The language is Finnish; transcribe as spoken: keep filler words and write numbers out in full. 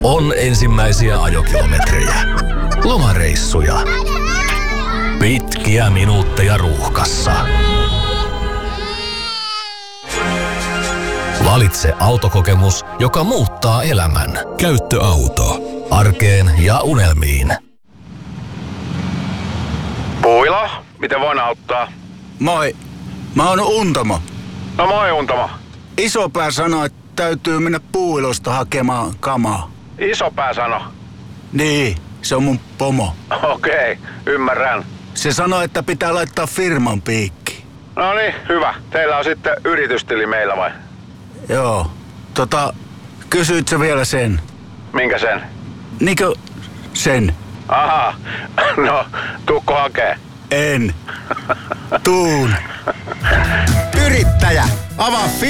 On ensimmäisiä ajokilometrejä, lomareissuja, pitkiä minuutteja ruuhkassa. Valitse autokokemus, joka muuttaa elämän. Käyttöauto. Arkeen ja unelmiin. Puila, miten voin auttaa? Moi, mä oon Untamo. No moi Untamo. Isopää sanoi, että täytyy mennä Puuilosta hakemaan kamaa. Isopää sano. Niin, se on mun pomo. Okei, ymmärrän. Se sanoi, että pitää laittaa firman piikki. No niin, hyvä. Teillä on sitten yritystili meillä vai? Joo, tota, kysyit sä vielä sen? Minkä sen? Niinkö sen? Aha, no tuukko hakee? En. Tuun. Yrittäjä, avaa